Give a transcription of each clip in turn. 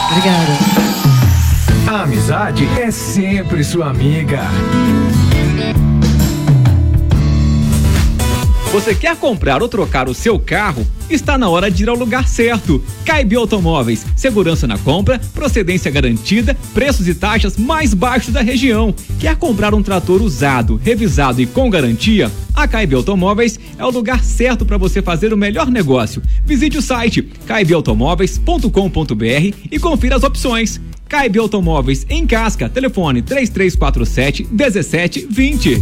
Obrigada. A amizade é sempre sua amiga. Você quer comprar ou trocar o seu carro? Está na hora de ir ao lugar certo. Caib Automóveis, segurança na compra, procedência garantida, preços e taxas mais baixos da região. Quer comprar um trator usado, revisado e com garantia? A Caib Automóveis é o lugar certo para você fazer o melhor negócio. Visite o site caibautomóveis.com.br e confira as opções. Caib Automóveis em Casca, telefone 3347-1720.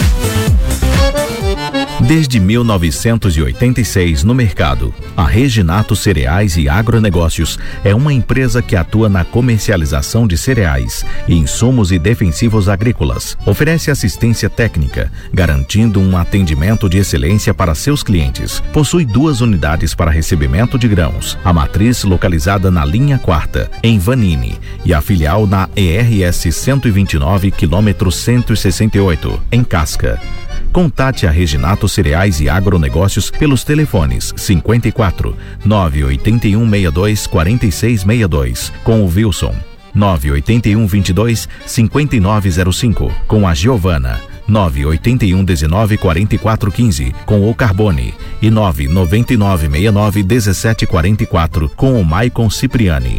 Desde 1986 no mercado, a Reginato Cereais e Agronegócios é uma empresa que atua na comercialização de cereais, insumos e defensivos agrícolas. Oferece assistência técnica, garantindo um atendimento de excelência para seus clientes. Possui 2 unidades para recebimento de grãos, a matriz localizada na linha 4ª, em Vanini, e a filial na ERS 129, quilômetro 168, em Casca. Contate a Reginato Cereais e Agronegócios pelos telefones 54 981 62 4662 com o Wilson, 981 22 5905 com a Giovana, 981 19 44 15 com o Carbone e 999 69 17 44 com o Maicon Cipriani.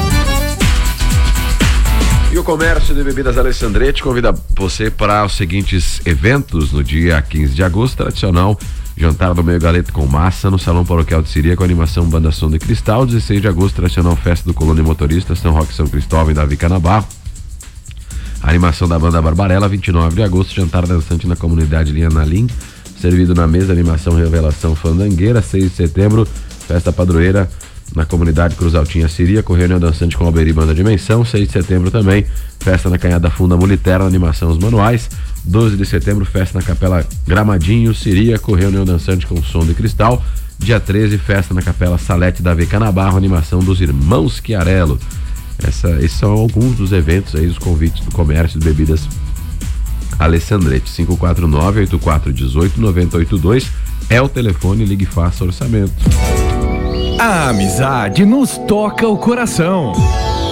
E o Comércio de Bebidas Alessandretti convida você para os seguintes eventos no dia 15 de agosto, tradicional jantar do meio galeto com massa no Salão Paroquial de Siria com animação Banda Som de Cristal. 16 de agosto, tradicional festa do Colônia Motorista, São Roque São Cristóvão e Davi Canabarro. Animação da Banda Barbarella. 29 de agosto, jantar dançante na comunidade Linha Nalim, servido na mesa, animação Revelação Fandangueira. 6 de setembro, festa padroeira na comunidade Cruz Altinha Siria, com reunião dançante com Alberi Banda Dimensão. 6 de setembro também, festa na Canhada Funda Muliterna, animação Os Manuais. 12 de setembro, festa na Capela Gramadinho Siria, com reunião dançante com Som de Cristal. Dia 13, festa na Capela Salete Davi Canabarro, animação dos Irmãos Chiarello. Esses são alguns dos eventos aí, os convites do Comércio de Bebidas Alessandretti. 549-8418-9082 é o telefone, ligue e faça orçamento. A amizade nos toca o coração.